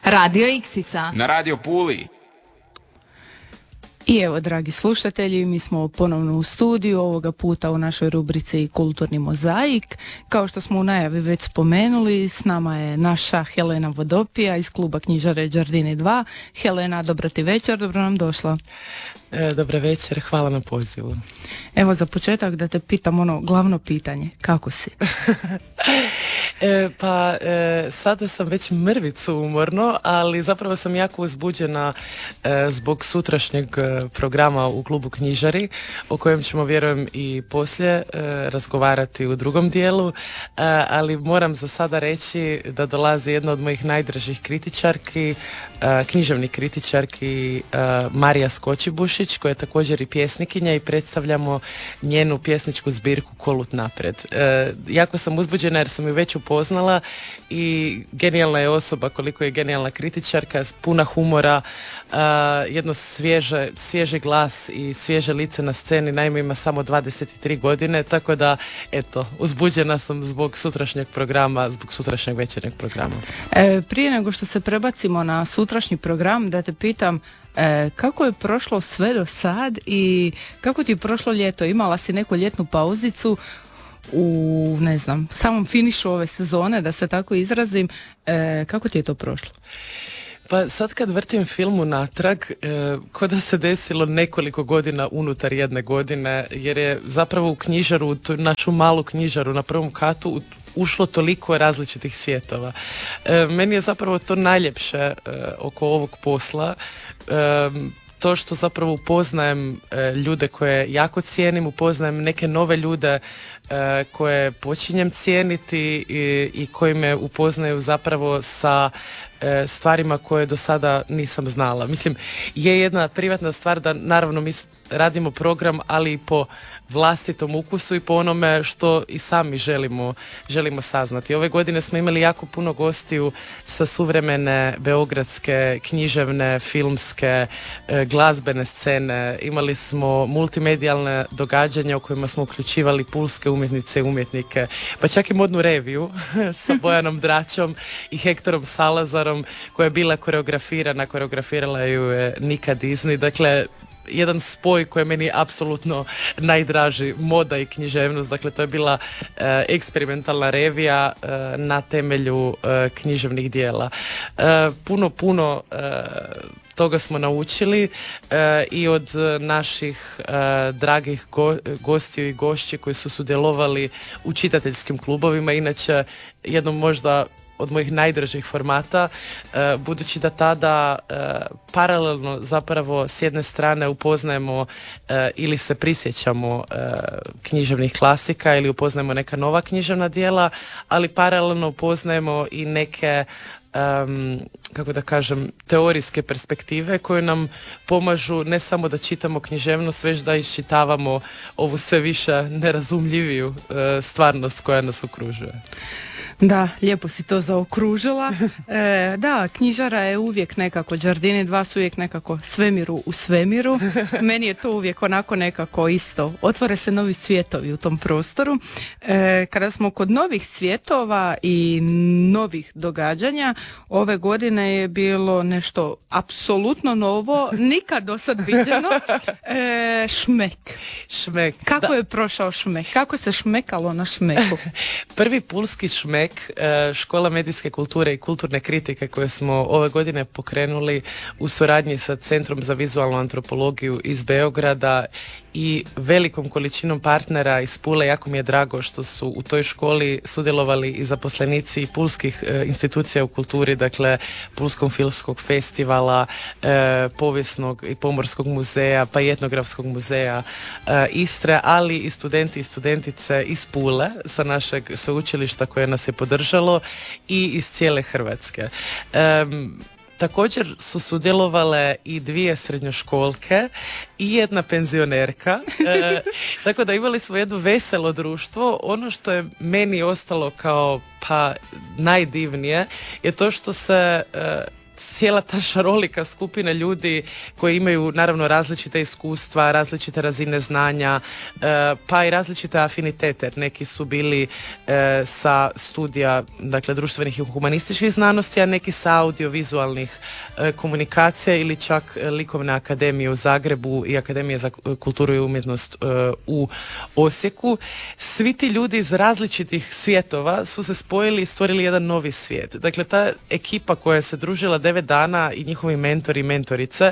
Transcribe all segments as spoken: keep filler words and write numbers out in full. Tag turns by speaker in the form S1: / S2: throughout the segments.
S1: Radio Iksica.
S2: Na Radio Puli.
S3: I evo, dragi slušatelji, mi smo ponovno u studiju, ovoga puta u našoj rubrici Kulturni mozaik. Kao što smo u najavi već spomenuli, s nama je naša Helena Vodopija iz kluba knjižare Đardini dva. Helena, dobro ti večer, dobro nam došla.
S4: E, dobar večer, hvala na pozivu.
S3: Evo, za početak da te pitam ono glavno pitanje, kako si?
S4: e, pa, e, sada sam već mrvicu umorno, ali zapravo sam jako uzbuđena e, zbog sutrašnjeg programa u klubu knjižari, o kojem ćemo, vjerujem, i poslije e, razgovarati u drugom dijelu, e, ali moram za sada reći da dolazi jedna od mojih najdražih kritičarki, e, književnih kritičarki, e, Marija Skočibušić, koja je također i pjesnikinja i predstavljamo njenu pjesničku zbirku Kolut napred. E, jako sam uzbuđena jer sam ju već upoznala i genijalna je osoba koliko je genijalna kritičarka, puna humora, uh, jedno svježe, svježi glas i svježe lice na sceni, naime ima samo dvadeset tri godine, tako da, eto, uzbuđena sam zbog sutrašnjeg programa, zbog sutrašnjeg večernjeg programa.
S3: E, prije nego što se prebacimo na sutrašnji program, da te pitam, E, kako je prošlo sve do sad i kako ti je prošlo ljeto? Imala si neku ljetnu pauzicu u, ne znam, samom finišu ove sezone, da se tako izrazim. E, kako ti je to prošlo?
S4: Pa sad kad vrtim film unatrag, e, ko da se desilo nekoliko godina unutar jedne godine, jer je zapravo u knjižaru, u tu našu malu knjižaru na prvom katu ušlo toliko različitih svjetova. E, meni je zapravo to najljepše e, oko ovog posla, e, to što zapravo upoznajem e, ljude koje jako cijenim, upoznajem neke nove ljude e, koje počinjem cijeniti i, i koji me upoznaju zapravo sa e, stvarima koje do sada nisam znala. Mislim, je jedna privatna stvar da naravno mi radimo program, ali i po vlastitom ukusu i po onome što i sami želimo, želimo saznati. Ove godine smo imali jako puno gostiju sa suvremene beogradske, književne, filmske, e, glazbene scene. Imali smo multimedijalne događanja u kojima smo uključivali pulske umjetnice i umjetnike, pa čak i modnu reviju sa Bojanom Dračom i Hektorom Salazarom, koja je bila koreografirana, koreografirala ju je Nika Disney. Dakle, jedan spoj koji je meni apsolutno najdraži, moda i književnost. Dakle, to je bila e, eksperimentalna revija e, na temelju e, književnih dijela. E, puno, puno e, toga smo naučili e, i od naših e, dragih go, gostiju i gošći koji su sudjelovali u čitateljskim klubovima. Inače, jednom možda od mojih najdražih formata, e, budući da tada e, paralelno zapravo s jedne strane upoznajemo e, ili se prisjećamo e, književnih klasika ili upoznajemo neka nova književna djela, ali paralelno upoznajemo i neke Um, kako da kažem, teorijske perspektive koje nam pomažu ne samo da čitamo književnost, već da iščitavamo ovu sve više nerazumljiviju uh, stvarnost koja nas okružuje.
S3: Da, lijepo si to zaokružila. E, da, knjižara je uvijek nekako, Đardini dva su uvijek nekako svemiru u svemiru. Meni je to uvijek onako nekako isto. Otvore se novi svijetovi u tom prostoru. E, kada smo kod novih svjetova i novih događanja, ove godine je bilo nešto apsolutno novo, nikad do sad viđeno. E, šmek.
S4: Šmek.
S3: Kako
S4: da.
S3: je prošao šmek? Kako se šmekalo na šmeku?
S4: Prvi pulski šmek, škola medijske kulture i kulturne kritike koje smo ove godine pokrenuli u suradnji sa Centrom za vizualnu antropologiju iz Beograda i velikom količinom partnera iz Pule. Jako mi je drago što su u toj školi sudjelovali i zaposlenici pulskih e, institucija u kulturi, dakle Pulskog filmskog festivala, e, Povijesnog i pomorskog muzeja, pa i etnografskog muzeja e, Istre, ali i studenti i studentice iz Pule sa našeg sveučilišta koje nas je podržalo i iz cijele Hrvatske. E, Također su sudjelovale i dvije srednjoškolke i jedna penzionerka, e, tako da imali smo jedno veselo društvo. Ono što je meni ostalo kao pa najdivnije je to što se e, cijela ta šarolika skupina ljudi koji imaju naravno različite iskustva, različite razine znanja, pa i različite afinitete. Neki su bili sa studija, dakle, društvenih i humanističkih znanosti, a neki sa audiovizualnih komunikacija ili čak Likovne akademije u Zagrebu i Akademije za kulturu i umjetnost u Osijeku. Svi ti ljudi iz različitih svjetova su se spojili i stvorili jedan novi svijet. Dakle, ta ekipa koja se družila devet dana i njihovi mentori i mentorice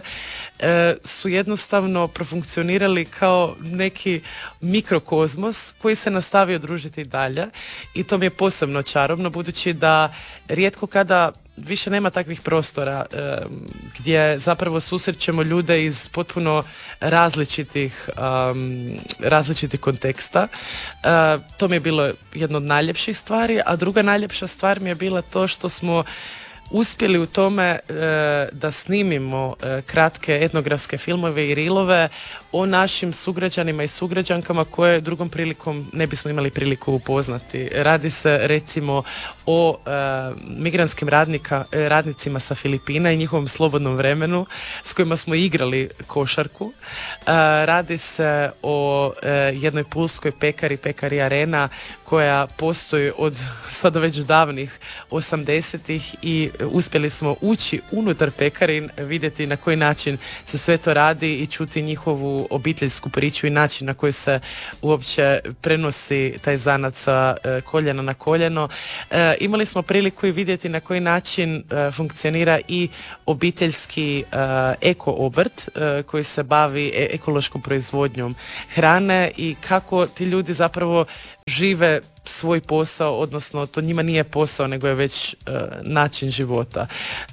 S4: e, su jednostavno profunkcionirali kao neki mikrokozmos koji se nastavio družiti dalje i to mi je posebno čarobno, budući da rijetko kada više nema takvih prostora e, gdje zapravo susrećemo ljude iz potpuno različitih um, različitih konteksta. E, to mi je bilo jedno od najljepših stvari, a druga najljepša stvar mi je bila to što smo uspjeli u tome e, da snimimo e, kratke etnografske filmove i rilove o našim sugrađanima i sugrađankama koje drugom prilikom ne bismo imali priliku upoznati. Radi se recimo o e, migrantskim radnika, e, radnicima sa Filipina i njihovom slobodnom vremenu s kojima smo igrali košarku. E, radi se o e, jednoj pulskoj pekari, pekari Arena, koja postoji od sada već davnih osamdesetih i uspjeli smo ući unutar pekarin, vidjeti na koji način se sve to radi i čuti njihovu obiteljsku priču i način na koji se uopće prenosi taj zanat sa e, koljena na koljeno. E, imali smo priliku i vidjeti na koji način e, funkcionira i obiteljski e, eko obrt e, koji se bavi e- ekološkom proizvodnjom hrane i kako ti ljudi zapravo žive svoj posao, odnosno to njima nije posao nego je već uh, način života.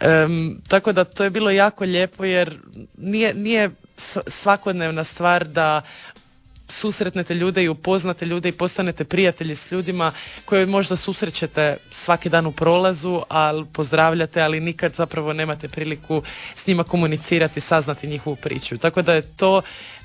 S4: Um, tako da to je bilo jako lijepo jer nije, nije svakodnevna stvar da susretnete ljude i upoznate ljude i postanete prijatelji s ljudima koje možda susrećete svaki dan u prolazu, ali pozdravljate, ali nikad zapravo nemate priliku s njima komunicirati, saznati njihovu priču. Tako da je to